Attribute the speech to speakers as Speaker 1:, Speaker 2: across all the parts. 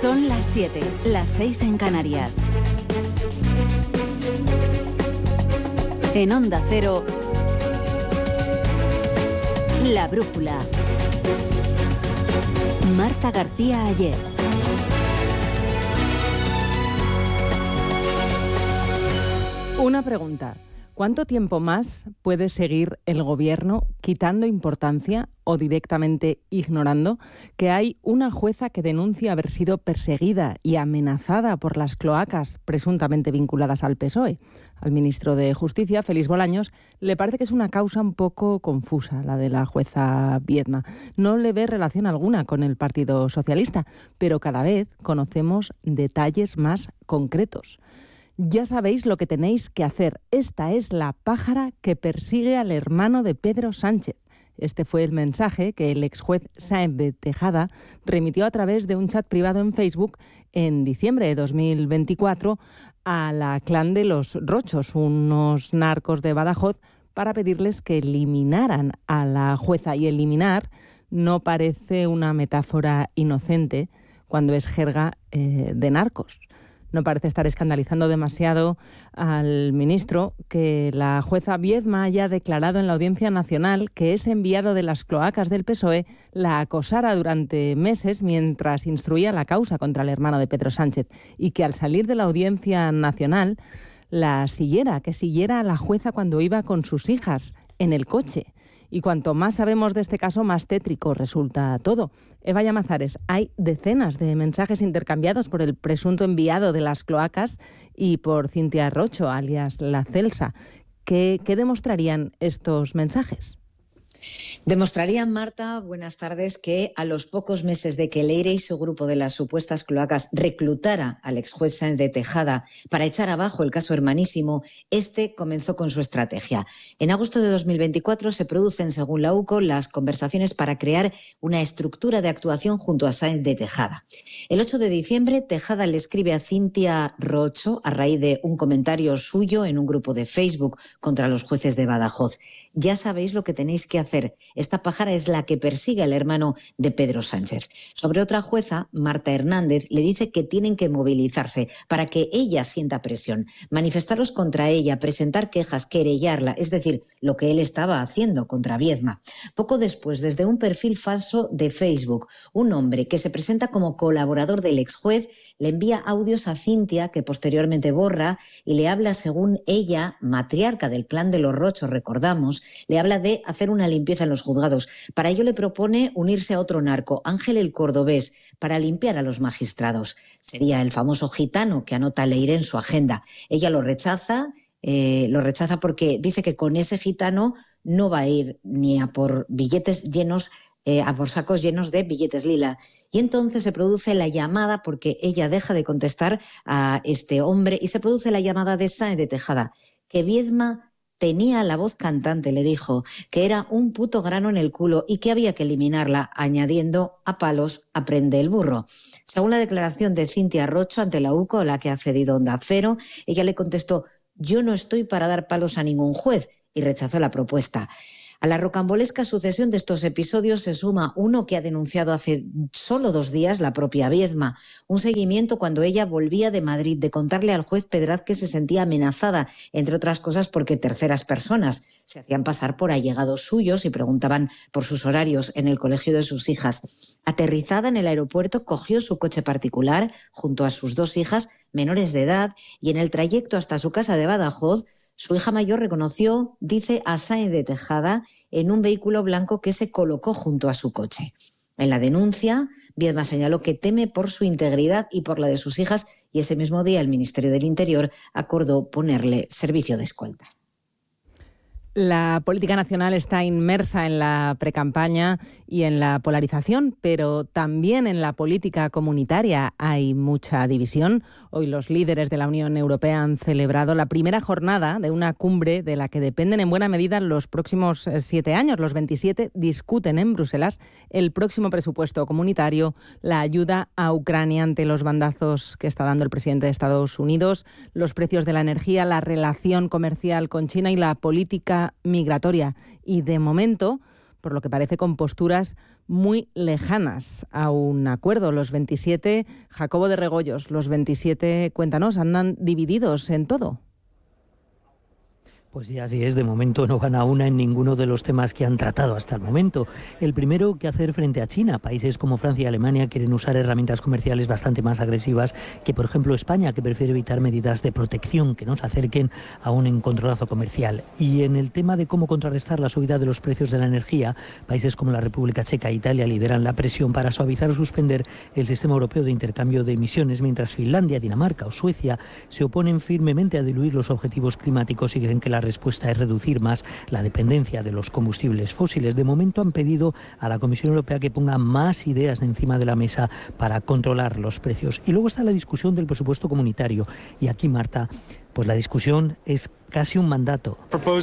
Speaker 1: Son las 7, las 6 en Canarias. En Onda Cero, La Brújula. Marta García Ayer.
Speaker 2: Una pregunta. ¿Cuánto tiempo más puede seguir el gobierno quitando importancia o directamente ignorando que hay una jueza que denuncia haber sido perseguida y amenazada por las cloacas presuntamente vinculadas al PSOE? Al ministro de Justicia, Félix Bolaños, le parece que es una causa un poco confusa, la de la jueza Viedma. No le ve relación alguna con el Partido Socialista, pero cada vez conocemos detalles más concretos. Ya sabéis lo que tenéis que hacer. Esta es la pájara que persigue al hermano de Pedro Sánchez. Este fue el mensaje que el exjuez Sáenz de Tejada remitió a través de un chat privado en Facebook en diciembre de 2024 a la clan de los Rochos, unos narcos de Badajoz, para pedirles que eliminaran a la jueza. Y eliminar no parece una metáfora inocente cuando es jerga de narcos. No parece estar escandalizando demasiado al ministro que la jueza Viedma haya declarado en la Audiencia Nacional que ese enviado de las cloacas del PSOE la acosara durante meses mientras instruía la causa contra el hermano de Pedro Sánchez y que al salir de la Audiencia Nacional la siguiera, que siguiera a la jueza cuando iba con sus hijas en el coche. Y cuanto más sabemos de este caso, más tétrico resulta todo. Eva Llamazares, hay decenas de mensajes intercambiados por el presunto enviado de las cloacas y por Cintia Rocho, alias La Celsa. ¿Qué demostrarían estos mensajes?
Speaker 3: Demostrarían, Marta, buenas tardes, que a los pocos meses de que Leire y su grupo de las supuestas cloacas reclutara al exjuez Sáenz de Tejada para echar abajo el caso Hermanísimo, este comenzó con su estrategia. En agosto de 2024 se producen, según la UCO, las conversaciones para crear una estructura de actuación junto a Sáenz de Tejada. El 8 de diciembre, Tejada le escribe a Cintia Rocho a raíz de un comentario suyo en un grupo de Facebook contra los jueces de Badajoz. Ya sabéis lo que tenéis que hacer. Esta pájara es la que persigue al hermano de Pedro Sánchez. Sobre otra jueza, Marta Hernández, le dice que tienen que movilizarse para que ella sienta presión, manifestaros contra ella, presentar quejas, querellarla, es decir, lo que él estaba haciendo contra Viedma. Poco después, desde un perfil falso de Facebook, un hombre que se presenta como colaborador del exjuez le envía audios a Cintia, que posteriormente borra, y le habla, según ella, matriarca del clan de los Rochos, recordamos, le habla de hacer una limpieza en los juzgados. Para ello le propone unirse a otro narco, Ángel el Cordobés, para limpiar a los magistrados. Sería el famoso gitano que anota Leire en su agenda. Ella lo rechaza porque dice que con ese gitano no va a ir ni a por billetes llenos, a por sacos llenos de billetes lila. Y entonces se produce la llamada, porque ella deja de contestar a este hombre, y se produce la llamada de Sáenz de Tejada, que Viedma tenía la voz cantante, le dijo, que era un puto grano en el culo y que había que eliminarla, añadiendo: a palos aprende el burro. Según la declaración de Cintia Rocho ante la UCO, a la que ha cedido Onda Cero, ella le contestó: yo no estoy para dar palos a ningún juez, y rechazó la propuesta. A la rocambolesca sucesión de estos episodios se suma uno que ha denunciado hace solo 2 días la propia Viedma, un seguimiento cuando ella volvía de Madrid de contarle al juez Pedraz que se sentía amenazada, entre otras cosas porque terceras personas se hacían pasar por allegados suyos y preguntaban por sus horarios en el colegio de sus hijas. Aterrizada en el aeropuerto, cogió su coche particular junto a sus 2 hijas menores de edad y en el trayecto hasta su casa de Badajoz, su hija mayor reconoció, dice, a Sáenz de Tejada en un vehículo blanco que se colocó junto a su coche. En la denuncia, Viedma señaló que teme por su integridad y por la de sus hijas, y ese mismo día el Ministerio del Interior acordó ponerle servicio de escolta.
Speaker 2: La política nacional está inmersa en la precampaña y en la polarización, pero también en la política comunitaria hay mucha división. Hoy los líderes de la Unión Europea han celebrado la primera jornada de una cumbre de la que dependen en buena medida los próximos 7 años. Los 27 discuten en Bruselas el próximo presupuesto comunitario, la ayuda a Ucrania ante los bandazos que está dando el presidente de Estados Unidos, los precios de la energía, la relación comercial con China y la política migratoria. Y de momento por lo que parece con posturas muy lejanas a un acuerdo. Los 27, Jacobo de Regoyos, los 27, cuéntanos, andan divididos en todo.
Speaker 4: Pues sí, así es. De momento no gana una en ninguno de los temas que han tratado hasta el momento. El primero, ¿qué hacer frente a China? Países como Francia y Alemania quieren usar herramientas comerciales bastante más agresivas que, por ejemplo, España, que prefiere evitar medidas de protección que nos acerquen a un encontronazo comercial. Y en el tema de cómo contrarrestar la subida de los precios de la energía, países como la República Checa e Italia lideran la presión para suavizar o suspender el sistema europeo de intercambio de emisiones, mientras Finlandia, Dinamarca o Suecia se oponen firmemente a diluir los objetivos climáticos y creen que la respuesta es reducir más la dependencia de los combustibles fósiles. De momento han pedido a la Comisión Europea que ponga más ideas encima de la mesa para controlar los precios. Y luego está la discusión del presupuesto comunitario. Y aquí, Marta, pues la discusión es casi un mandato.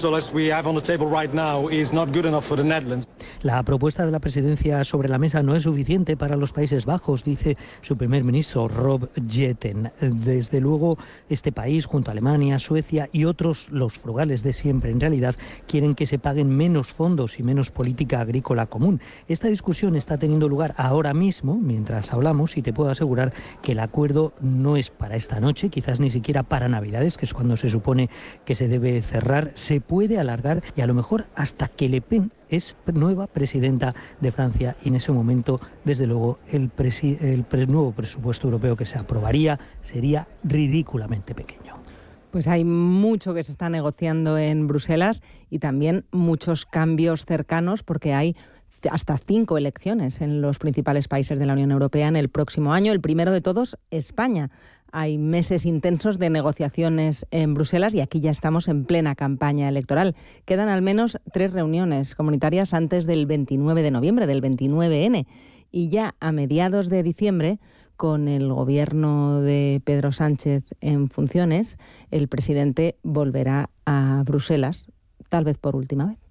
Speaker 4: La propuesta de la presidencia sobre la mesa no es suficiente para los Países Bajos, dice su primer ministro, Rob Jetten. Desde luego, este país, junto a Alemania, Suecia y otros, los frugales de siempre, en realidad, quieren que se paguen menos fondos y menos política agrícola común. Esta discusión está teniendo lugar ahora mismo, mientras hablamos, y te puedo asegurar que el acuerdo no es para esta noche, quizás ni siquiera para Navidades, que es cuando se supone que se debe cerrar. Se puede alargar y a lo mejor hasta que Le Pen es nueva presidenta de Francia, y en ese momento, desde luego, el nuevo presupuesto europeo que se aprobaría sería ridículamente pequeño.
Speaker 2: Pues hay mucho que se está negociando en Bruselas y también muchos cambios cercanos, porque hay hasta 5 elecciones en los principales países de la Unión Europea en el próximo año. El primero de todos, España. Hay meses intensos de negociaciones en Bruselas y aquí ya estamos en plena campaña electoral. Quedan al menos 3 reuniones comunitarias antes del 29 de noviembre, del 29N. Y ya a mediados de diciembre, con el gobierno de Pedro Sánchez en funciones, el presidente volverá a Bruselas, tal vez por última vez.